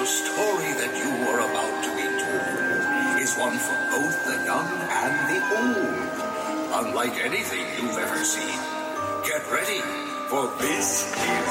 The story that you are about to be told is one for both the young and the old. Unlike anything you've ever seen. Get ready, for this is